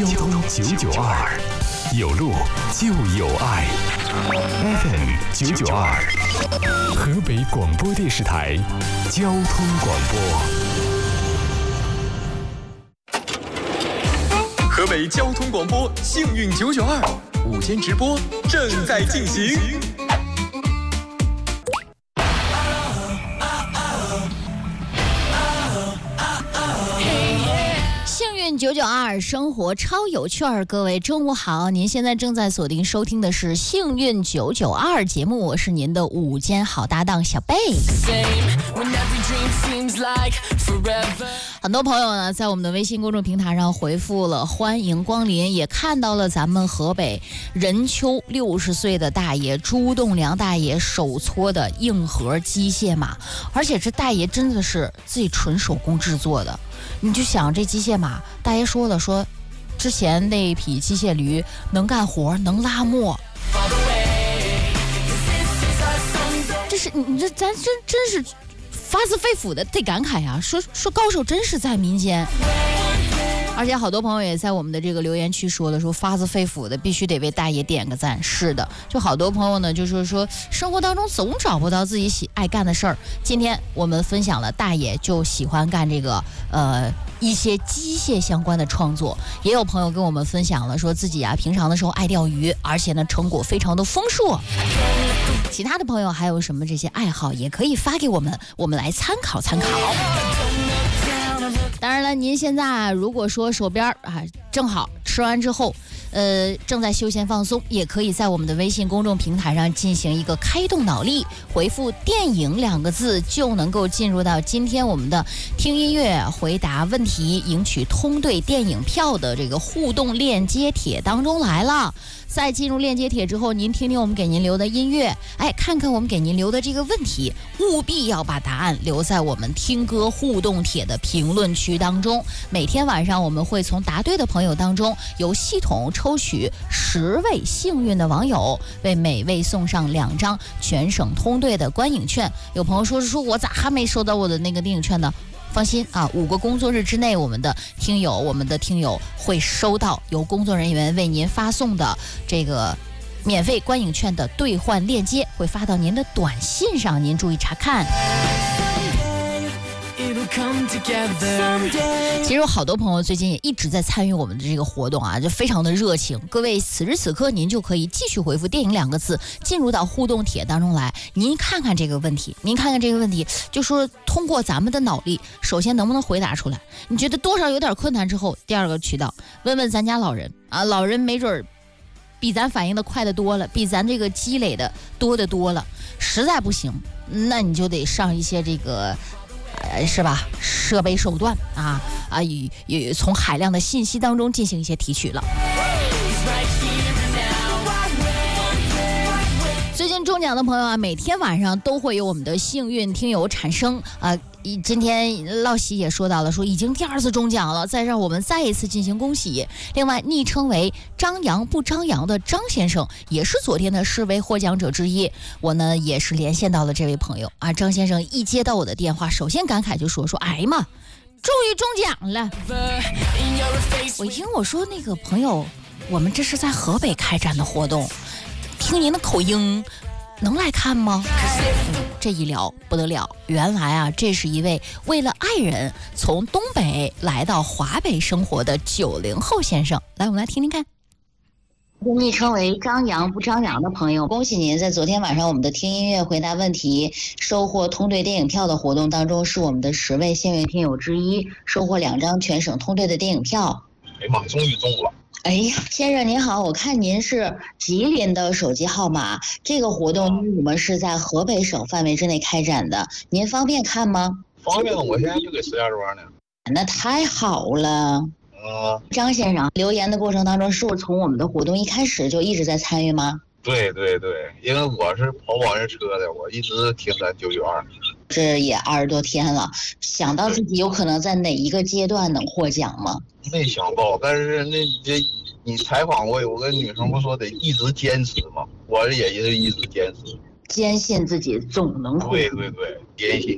交通992，有路就有爱。FM 992，河北广播电视台交通广播。河北交通广播幸运992午间直播正在进行。 幸运992，生活超有趣儿。各位中午好，您现在正在锁定收听的是幸运992节目，我是您的午间好搭档小贝。很多朋友呢在我们的微信公众平台上回复了欢迎光临，也看到了咱们河北任丘60岁的大爷朱栋梁大爷手搓的硬核机械马，而且这大爷真的是自己纯手工制作的。你就想这机械马，大爷说了，说之前那匹机械驴能干活能拉磨，这是你这咱真是发自肺腑的得感慨呀，说高手真是在民间。而且好多朋友也在我们的这个留言区说了，说发自肺腑的必须得为大爷点个赞。是的，就好多朋友呢就是说生活当中总找不到自己爱干的事儿。今天我们分享了大爷就喜欢干这个一些机械相关的创作，也有朋友跟我们分享了说自己啊平常的时候爱钓鱼，而且呢成果非常的丰硕。其他的朋友还有什么这些爱好也可以发给我们，我们来参考参考。当然了，您现在如果说手边正好吃完之后正在休闲放松，也可以在我们的微信公众平台上进行一个开动脑力，回复电影2个字就能够进入到今天我们的听音乐回答问题赢取通兑电影票的这个互动链接帖当中来了。在进入链接帖之后，您听听我们给您留的音乐，看看我们给您留的这个问题，务必要把答案留在我们听歌互动帖的评论区当中。每天晚上我们会从答对的朋友当中由系统抽取10位幸运的网友，为每位送上2张全省通兑的观影券。有朋友说我咋还没收到我的那个电影券呢？放心啊，5个工作日之内，我们的听友会收到由工作人员为您发送的这个免费观影券的兑换链接，会发到您的短信上，您注意查看。其实有好多朋友最近也一直在参与我们的这个活动啊，就非常的热情。各位此时此刻您就可以继续回复电影2个字进入到互动帖当中来。您看看这个问题，就说通过咱们的脑力，首先能不能回答出来，你觉得多少有点困难之后，第2个渠道问问咱家老人啊，老人没准比咱反应的快的多了，比咱这个积累的多的多了。实在不行，那你就得上一些这个是吧？设备手段从海量的信息当中进行一些提取了。最近中奖的朋友啊，每天晚上都会有我们的幸运听友产生今天老喜也说到了，说已经第2次中奖了，再让我们再一次进行恭喜。另外，昵称为张扬不张扬的张先生也是昨天的视为获奖者之一。我呢也是连线到了这位朋友啊，张先生一接到我的电话，首先感慨就说哎呀妈，终于中奖了。我一听我说那个朋友，我们这是在河北开展的活动，听您的口音能来看吗？这一聊不得了，原来啊，这是一位为了爱人从东北来到华北生活的90后先生。来，我们来听听看。昵称为张扬不张扬的朋友，恭喜您在昨天晚上我们的听音乐回答问题收获通兑电影票的活动当中，是我们的10位幸运听友之一，收获2张全省通兑的电影票。 哎妈，终于中了！ 哎呀，先生您好，我看您是吉林的手机号码，这个活动我们是在河北省范围之内开展的，您方便看吗？ 方便，我现在就给石家庄呢。 那太好了。张先生留言的过程当中，是不是从我们的活动一开始就一直在参与吗？ 对，因为我是跑网约车的，我一直听咱992。 这也20多天了，想到自己有可能在哪一个阶段能获奖吗？ 没想到，但是你采访过有个女生不说得一直坚持吗？我也是一直坚持， 坚信自己总能获。 对，坚信。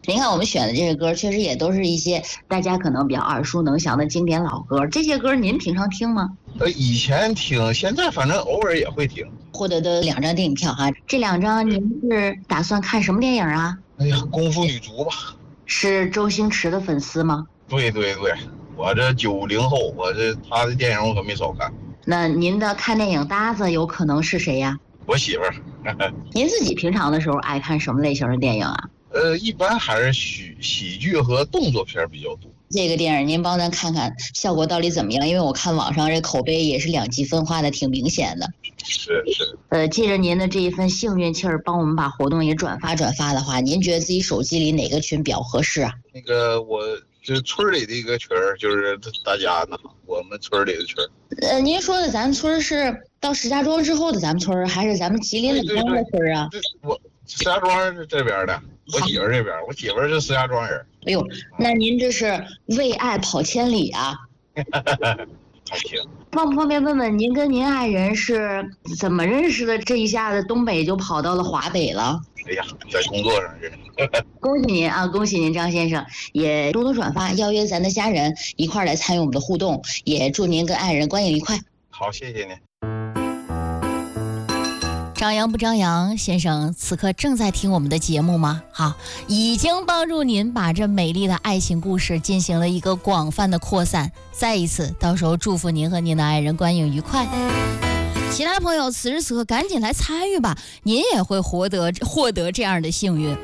您看我们选的这些歌，确实也都是一些大家可能比较耳熟能详的经典老歌。这些歌您平常听吗？ 以前听，现在反正偶尔也会听。 获得的2张电影票哈，这2张您是打算看什么电影啊？ 哎呀，功夫女足吧。 是周星驰的粉丝吗？ 对，我这90后，他的电影我可没少看。 那您的看电影搭子有可能是谁呀？ 我媳妇儿。 您自己平常的时候爱看什么类型的电影啊？ 一般还是喜剧和动作片比较多。 这个电影您帮咱看看效果到底怎么样？因为我看网上这口碑也是2极分化的，挺明显的。 是。 借着您的这一份幸运气儿，帮我们把活动也转发的话，您觉得自己手机里哪个群比较合适啊？ 那个我就村里的一个群儿，就是大家呢，我们村里的群儿。 您说的咱村是到石家庄之后的咱们村，还是咱们吉林的村啊？ 我石家庄这边的，我媳妇这边，我媳妇是石家庄人。 哎呦，那您这是为爱跑千里啊！ 还行。 方不方便问问您跟您爱人是怎么认识的？这一下子东北就跑到了华北了。 哎呀，在工作上认识。 恭喜您啊！恭喜您，张先生，也多多转发，邀约咱的家人一块儿来参与我们的互动，也祝您跟爱人观影愉快。 好，谢谢您。 张扬不张扬先生此刻正在听我们的节目吗？好，已经帮助您把这美丽的爱情故事进行了一个广泛的扩散。再一次，到时候祝福您和您的爱人观影愉快。其他朋友此时此刻赶紧来参与吧，您也会获得这样的幸运。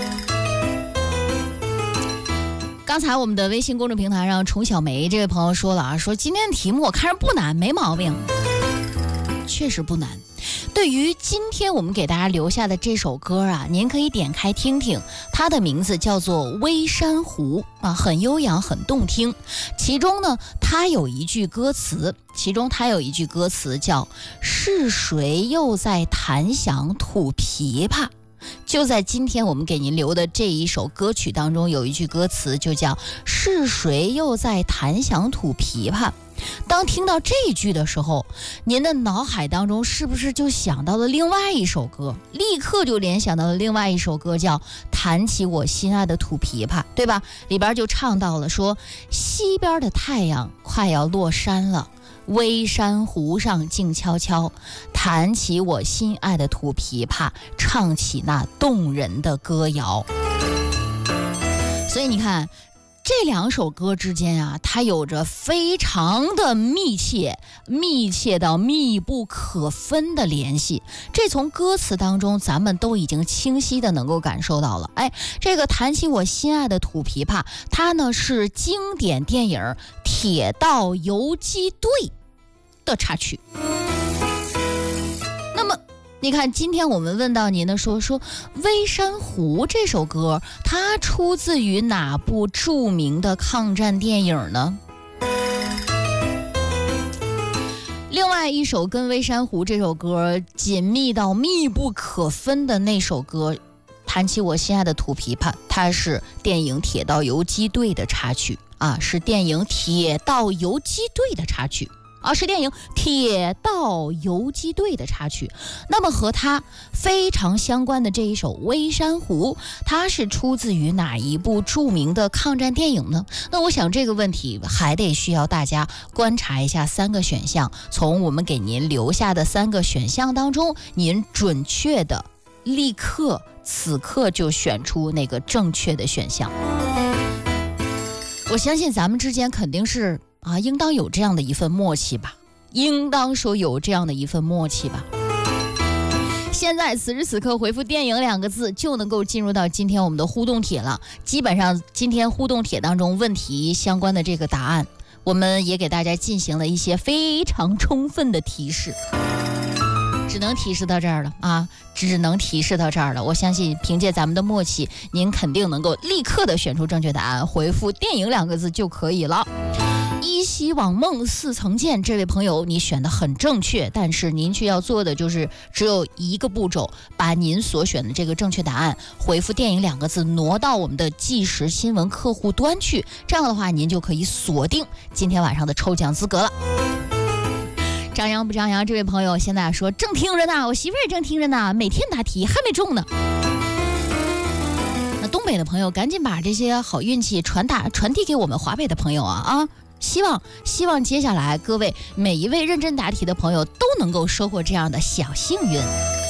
刚才我们的微信公众平台上，崇小梅这位朋友说了啊，说今天的题目我看着不难，没毛病，确实不难。对于今天我们给大家留下的这首歌啊，您可以点开听听，它的名字叫做《微山湖》啊，很悠扬，很动听。其中呢，它有一句歌词叫“是谁又在弹响土琵琶”。就在今天我们给您留的这一首歌曲当中，有一句歌词就叫“是谁又在弹响土琵琶”。当听到这一句的时候，您的脑海当中是不是就想到了另外一首歌，立刻就联想到了另外一首歌，叫《弹起我心爱的土琵琶》，对吧？里边就唱到了说，西边的太阳快要落山了，微山湖上静悄悄，弹起我心爱的土琵琶，唱起那动人的歌谣。所以你看，这2首歌之间啊，它有着非常的密切到密不可分的联系。这从歌词当中咱们都已经清晰的能够感受到了。这个弹起我心爱的土琵琶，它呢是经典电影《铁道游击队》的插曲。那么你看，今天我们问到您的说《微山湖》这首歌，它出自于哪部著名的抗战电影呢？另外一首跟《微山湖》这首歌紧密到密不可分的那首歌，弹起我心爱的土琵琶，它是电影《铁道游击队》的插曲啊，是电影《铁道游击队》的插曲。是电影《铁道游击队》的插曲。那么和它非常相关的这一首《微山湖》，它是出自于哪一部著名的抗战电影呢？那我想这个问题还得需要大家观察一下3个选项，从我们给您留下的3个选项当中，您准确的立刻此刻就选出那个正确的选项。我相信咱们之间肯定是应当有这样的一份默契吧，现在此时此刻回复电影2个字就能够进入到今天我们的互动帖了。基本上今天互动帖当中问题相关的这个答案，我们也给大家进行了一些非常充分的提示，只能提示到这儿了。我相信凭借咱们的默契，您肯定能够立刻的选出正确答案，回复电影2个字就可以了。依稀往梦似曾见，这位朋友你选的很正确，但是您需要做的就是只有一个步骤，把您所选的这个正确答案回复电影2个字挪到我们的即时新闻客户端去，这样的话您就可以锁定今天晚上的抽奖资格了。张扬不张扬这位朋友现在说正听着呢，我媳妇也正听着呢，每天答题还没中呢。那东北北的朋友赶紧把这些好运气传递给我们华北的朋友啊！希望接下来各位每一位认真答题的朋友都能够收获这样的小幸运。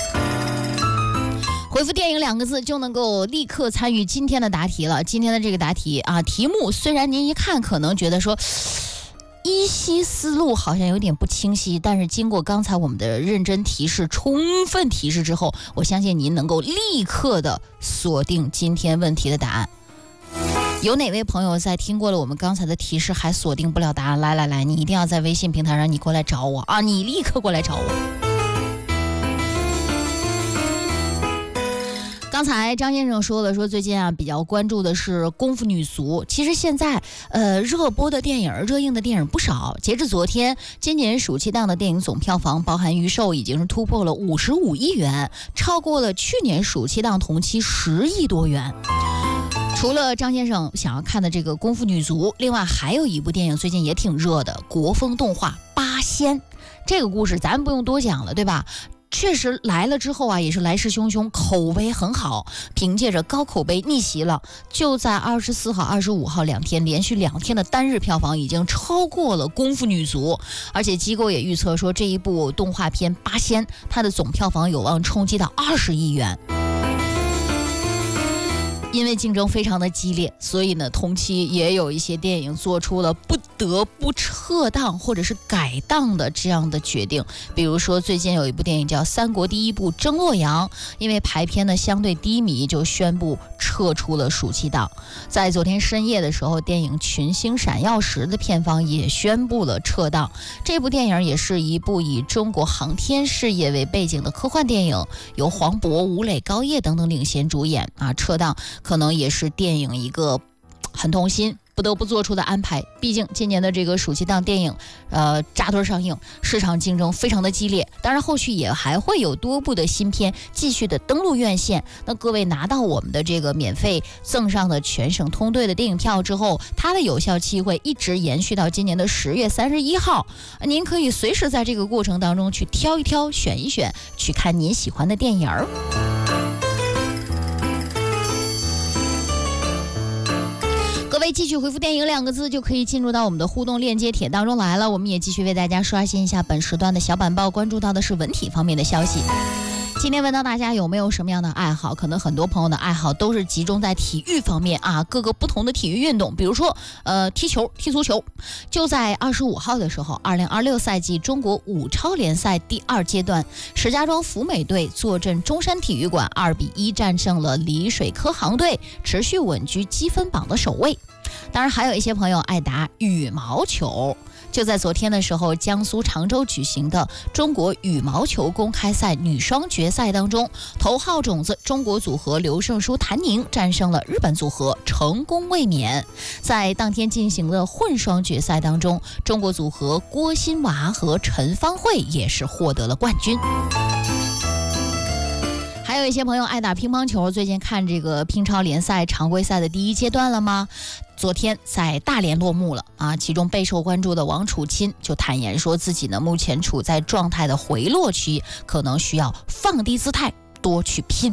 回复电影2个字就能够立刻参与今天的答题了。今天的这个答题啊，题目虽然您一看可能觉得说依稀思路好像有点不清晰，但是经过刚才我们的认真提示、充分提示之后，我相信您能够立刻的锁定今天问题的答案。有哪位朋友在听过了我们刚才的提示还锁定不了答案？来，你一定要在微信平台上你过来找我啊！你立刻过来找我。刚才张先生说最近啊比较关注的是功夫女足。其实现在热映的电影不少。截至昨天，今年暑期档的电影总票房包含预售已经是突破了55亿元，超过了去年暑期档同期10亿多元。除了张先生想要看的这个功夫女足，另外还有一部电影最近也挺热的，国风动画《八仙》。这个故事咱不用多讲了，对吧？确实来了之后啊，也是来势汹汹，口碑很好，凭借着高口碑逆袭了。就在24号、25号2天，连续2天的单日票房已经超过了功夫女足，而且机构也预测说这一部动画片《八仙》它的总票房有望冲击到20亿元。因为竞争非常的激烈，所以呢，同期也有一些电影做出了不得不撤档或者是改档的这样的决定。比如说，最近有一部电影叫《三国第一部争洛阳》，因为排片呢相对低迷，就宣布撤出了暑期档。在昨天深夜的时候，电影《群星闪耀时》的片方也宣布了撤档。这部电影也是一部以中国航天事业为背景的科幻电影，由黄渤、吴磊、高叶等等领衔主演啊，撤档可能也是电影一个很痛心不得不做出的安排。毕竟今年的这个暑期档电影扎堆上映，市场竞争非常的激烈。当然后续也还会有多部的新片继续的登陆院线。那各位拿到我们的这个免费赠上的全省通兑的电影票之后，它的有效期会一直延续到今年的10月31号。您可以随时在这个过程当中去挑一挑、选一选，去看您喜欢的电影。各位继续回复电影2个字就可以进入到我们的互动链接帖当中来了。我们也继续为大家刷新一下本时段的小板报，关注到的是文体方面的消息。今天问到大家有没有什么样的爱好，可能很多朋友的爱好都是集中在体育方面啊，各个不同的体育运动，比如说踢球、踢足球。就在25号的时候，2026赛季中国5超联赛第2阶段，石家庄福美队坐镇中山体育馆2比1战胜了丽水科航队，持续稳居积分榜的首位。当然还有一些朋友爱打羽毛球。就在昨天的时候，江苏常州举行的中国羽毛球公开赛女双决赛当中，头号种子中国组合刘胜书、谭宁战胜了日本组合，成功卫冕。在当天进行的混双决赛当中，中国组合郭欣娃和陈芳慧也是获得了冠军。还有一些朋友爱打乒乓球，最近看这个乒超联赛常规赛的第1阶段了吗？昨天在大连落幕了啊，其中备受关注的王楚钦就坦言说自己呢目前处在状态的回落期，可能需要放低姿态，多去拼。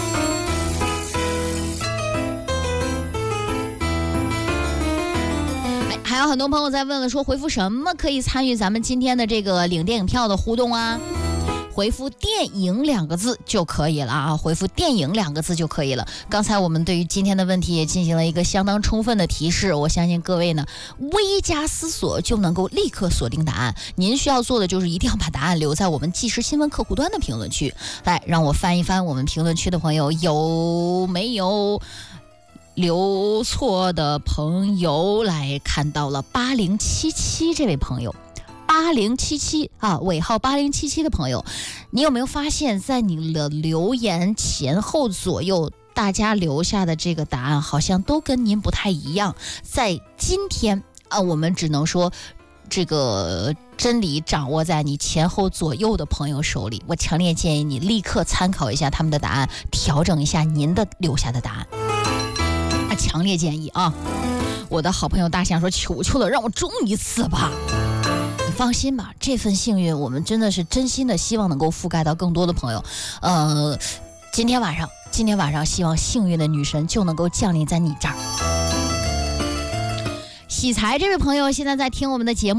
还有很多朋友在问了，说回复什么可以参与咱们今天的这个领电影票的互动啊？回复电影2个字就可以了啊！回复电影2个字就可以了。刚才我们对于今天的问题也进行了一个相当充分的提示，我相信各位呢微加思索就能够立刻锁定答案。您需要做的就是一定要把答案留在我们即时新闻客户端的评论区。来，让我翻一翻我们评论区的朋友有没有留错的朋友。来看到了8077这位朋友。8077啊，尾号8077的朋友，你有没有发现，在你的留言前后左右，大家留下的这个答案好像都跟您不太一样？在今天啊，我们只能说，这个真理掌握在你前后左右的朋友手里。我强烈建议你立刻参考一下他们的答案，调整一下您的留下的答案。强烈建议啊！我的好朋友大象说：“求求了，让我中一次吧。”放心吧，这份幸运我们真的是真心的希望能够覆盖到更多的朋友。今天晚上今天晚上希望幸运的女神就能够降临在你这儿。喜财这位朋友现在在听我们的节目。